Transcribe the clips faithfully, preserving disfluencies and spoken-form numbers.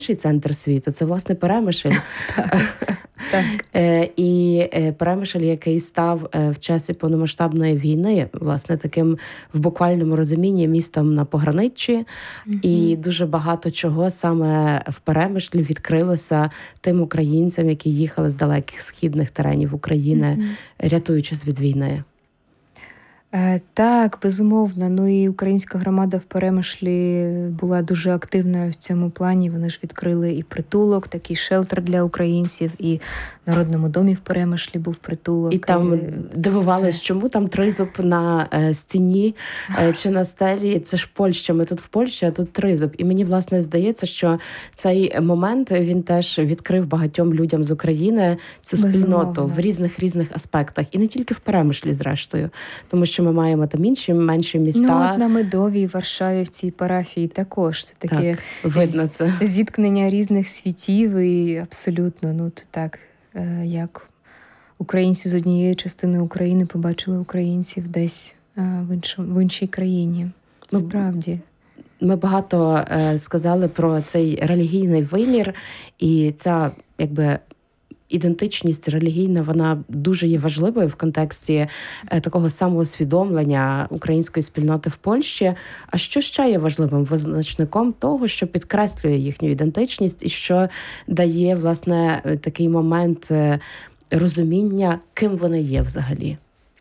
центр світу, це, власне, Перемишль. І Перемишль, який став в часі повномасштабної війни, власне, таким в буквальному розумінні містом на пограниччі. Mm-hmm. І дуже багато чого саме в Перемишлі відкрилося тим українцям, які їхали з далеких східних теренів України, mm-hmm. рятуючись від війни. Так, безумовно. Ну і українська громада в Перемишлі була дуже активною в цьому плані. Вони ж відкрили і притулок, такий шелтер для українців, і в Народному домі в Перемишлі був притулок. І там дивувались, чому там тризуб на е, стіні е, чи на стелі. Це ж Польща, ми тут в Польщі, а тут тризуб. І мені, власне, здається, що цей момент, він теж відкрив багатьом людям з України цю спільноту Безумовно. в різних-різних аспектах. І не тільки в Перемишлі, зрештою. Тому що ми маємо там інші, менші міста. Ну, от на Медовій, Варшаві, в цій парафії також. Це таке так, видно це. зіткнення різних світів і абсолютно, ну, це так, як українці з однієї частини України побачили українців десь в, іншому, в іншій країні. Справді. Ми багато е, сказали про цей релігійний вимір, і ця, якби, ідентичність релігійна, вона дуже є важливою в контексті е, такого самоусвідомлення української спільноти в Польщі. А що ще є важливим визначником того, що підкреслює їхню ідентичність і що дає, власне, такий момент е, розуміння, ким вони є взагалі?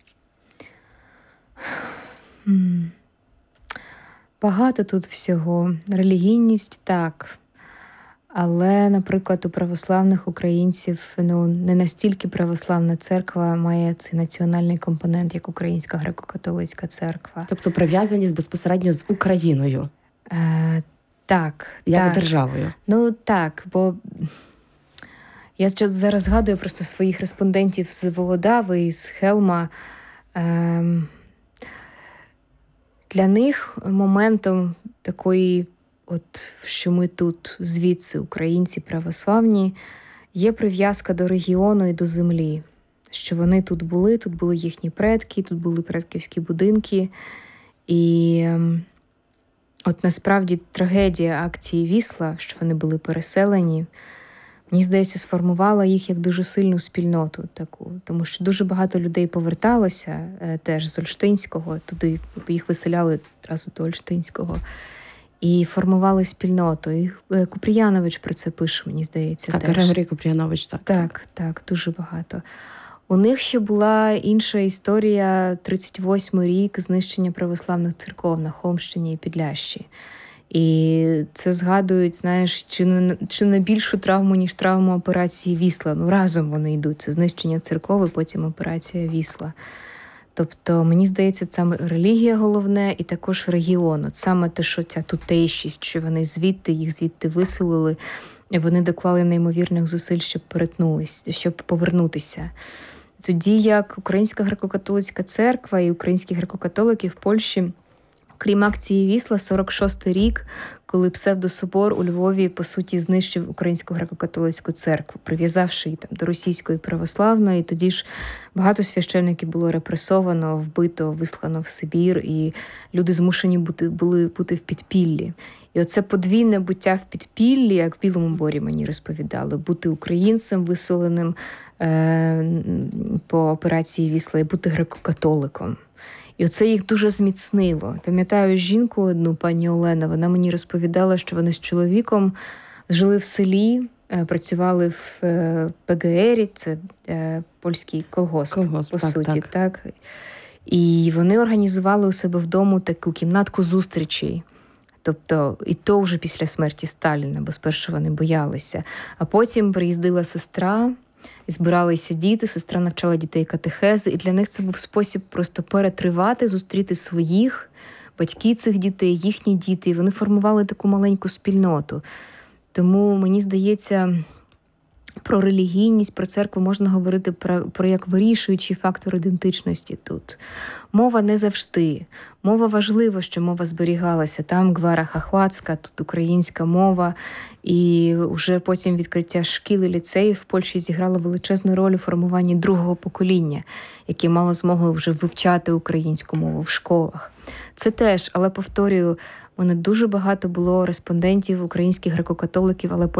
Mm. Багато тут всього. Релігійність – так. Але, наприклад, у православних українців ну, не настільки православна церква має цей національний компонент, як Українська греко-католицька церква. Тобто прив'язаність безпосередньо з Україною? Е, так. Як так. державою? Ну, так, бо я зараз згадую просто своїх респондентів з Володави і з Хелма. Е, для них моментом такої от, що ми тут звідси, українці православні, є прив'язка до регіону і до землі. Що вони тут були, тут були їхні предки, тут були предківські будинки. І от насправді трагедія акції «Вісла», що вони були переселені, мені здається, сформувала їх як дуже сильну спільноту таку. Тому що дуже багато людей поверталося теж з Ольштинського, туди їх виселяли одразу до Ольштинського. І формували спільноту. І Купріянович про це пише, мені здається. Так, Григорій Купріянович, так. Так, так, дуже багато. У них ще була інша історія, тридцять восьмий рік, знищення православних церков на Холмщині і Підлящі. І це згадують, знаєш, чи не, чи не більшу травму, ніж травму операції «Вісла». Ну, разом вони йдуть. Це знищення церков і потім операція «Вісла». Тобто, мені здається, саме релігія головне і також регіон. От саме те, що ця тутейшість, що вони звідти, їх звідти виселили, вони доклали неймовірних зусиль, щоб перетнулись, щоб повернутися. Тоді як Українська греко-католицька церква і українські греко-католики в Польщі, крім акції «Вісла», сорок шостий рік, коли псевдособор у Львові, по суті, знищив Українську греко-католицьку церкву, прив'язавши її там до російської православної. І тоді ж багато священників було репресовано, вбито, вислано в Сибір, і люди змушені бути, були бути в підпіллі. І оце подвійне буття в підпіллі, як в Білому Борі мені розповідали, бути українцем, виселеним е- по операції «Вісла», і бути греко-католиком. І оце їх дуже зміцнило. Пам'ятаю жінку одну, пані Олена, вона мені розповідала, що вони з чоловіком жили в селі, працювали в пе ге ері, це польський колгосп, колгосп по так, суті. Так. Так. І вони організували у себе вдома таку кімнатку зустрічей. Тобто, і то вже після смерті Сталіна, бо спершу вони боялися. А потім приїздила сестра, і збиралися діти, сестра навчала дітей катехези, і для них це був спосіб просто перетривати, зустріти своїх, батьки цих дітей, їхні діти, і вони формували таку маленьку спільноту. Тому, мені здається, про релігійність, про церкву можна говорити про, про як вирішуючий фактор ідентичності тут. Мова не завжди. Мова важлива, що мова зберігалася. Там Гвара Хахвацька, тут українська мова. І вже потім відкриття шкіл і ліцеїв в Польщі зіграло величезну роль у формуванні другого покоління, яке мало змогу вже вивчати українську мову в школах. Це теж, але повторюю, у мене дуже багато було респондентів, українських греко-католиків, але